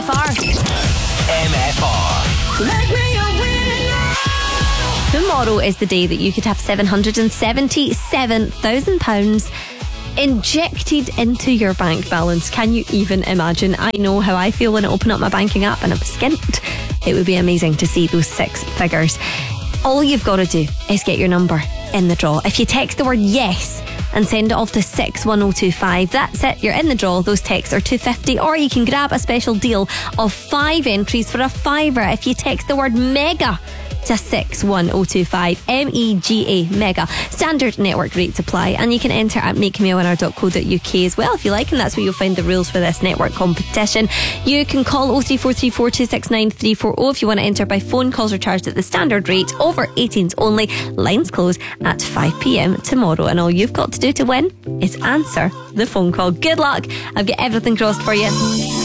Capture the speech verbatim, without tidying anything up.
F R. M F R. Make me a winner. Tomorrow is the day that you could have seven hundred seventy-seven thousand pounds injected into your bank balance. Can you even imagine? I know how I feel when I open up my banking app and I'm skint. It would be amazing to see those six figures. All you've got to do is get your number in the draw. If you text the word yes and send it off to six one oh two five, that's it, you're in the draw. Those texts are two fifty, or you can grab a special deal of five entries for a fiver if you text the word mega to six one oh two five, M E G A, mega. Standard network rates apply, and you can enter at make me a winner dot co dot uk as well if you like, and that's where you'll find the rules for this network competition. You can call oh three four three four two six nine three four oh if you want to enter by phone. Calls are charged at the standard rate, over eighteens only. Lines close at five p.m. tomorrow, and all you've got to do to win is answer the phone call. Good luck. I've got everything crossed for you.